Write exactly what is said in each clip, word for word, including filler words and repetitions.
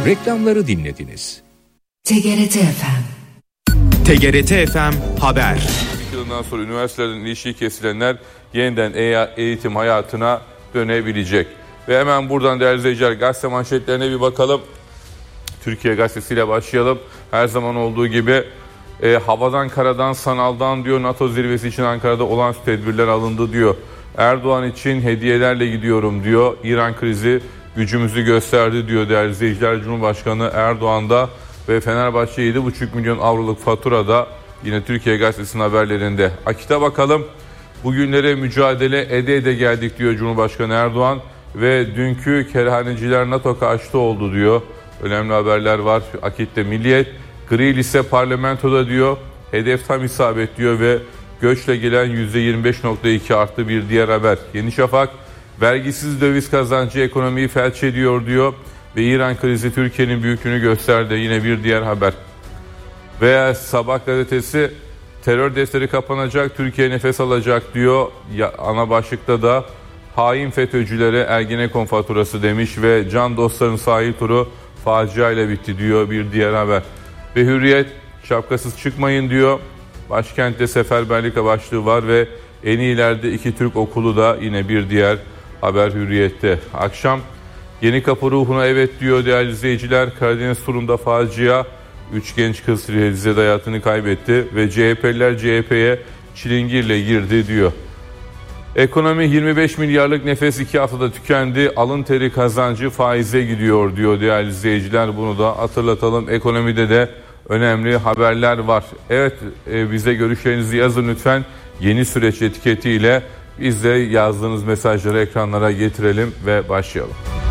Reklamları dinlediniz. T G R T F M. T G R T F M Haber. İki yıldan sonra üniversitelerden ilişiği kesilenler yeniden eğitim hayatına dönebilecek. Ve hemen buradan değerli izleyiciler gazete manşetlerine bir bakalım. Türkiye Gazetesi'yle başlayalım. Her zaman olduğu gibi e, havadan, karadan, sanaldan diyor. NATO zirvesi için Ankara'da olağanüstü tedbirler alındı diyor. Erdoğan için hediyelerle gidiyorum diyor. İran krizi gücümüzü gösterdi diyor değerli izleyiciler. Cumhurbaşkanı Erdoğan da ve Fenerbahçe yedi buçuk milyon avroluk faturada yine Türkiye Gazetesi'nin haberlerinde. Akit'e bakalım. Bugünlere mücadele ede ede geldik diyor Cumhurbaşkanı Erdoğan ve dünkü kerhaneciler NATO karşıtı oldu diyor. Önemli haberler var. Akit'te Milliyet, gri lise parlamentoda diyor. Hedef tam isabet diyor ve göçle gelen yüzde yirmi beş nokta iki arttı bir diğer haber. Yeni Şafak, vergisiz döviz kazancı ekonomiyi felç ediyor diyor. Ve İran krizi Türkiye'nin büyüklüğünü gösterdi yine bir diğer haber. Veya Sabah gazetesi, terör defteri kapanacak, Türkiye nefes alacak diyor. Ya, ana başlıkta da hain FETÖ'cülere Ergenekon faturası demiş ve can dostların sahil turu facia ile bitti diyor bir diğer haber. Ve Hürriyet, şapkasız çıkmayın diyor. Başkentte seferberlik başlığı var ve en iyilerde iki Türk okulu da yine bir diğer haber Hürriyet'te. Akşam Yeni Kapı ruhuna evet diyor değerli izleyiciler. Karadeniz turunda facia, üç genç kız Rize'de hayatını kaybetti ve C H P'liler C H P'ye çilingirle girdi diyor. Ekonomi yirmi beş milyarlık nefes iki haftada tükendi. Alın teri kazancı faize gidiyor diyor değerli izleyiciler. Bunu da hatırlatalım. Ekonomide de önemli haberler var. Evet, e, bize görüşlerinizi yazın lütfen. Yeni süreç etiketiyle biz de yazdığınız mesajları ekranlara getirelim ve başlayalım.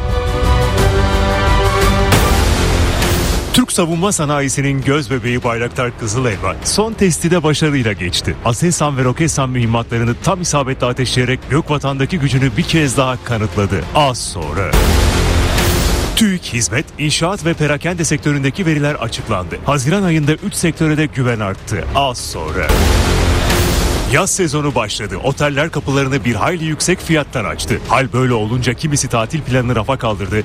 Türk savunma sanayisinin gözbebeği Bayraktar Kızılelma son testi de başarıyla geçti. Aselsan ve Roketsan mühimmatlarını tam isabetle ateşleyerek Gökvatan'daki gücünü bir kez daha kanıtladı. Az sonra TÜİK, hizmet, inşaat ve perakende sektöründeki veriler açıklandı. Haziran ayında üç sektöre de güven arttı. Az sonra yaz sezonu başladı. Oteller kapılarını bir hayli yüksek fiyattan açtı. Hal böyle olunca kimisi tatil planını rafa kaldırdı.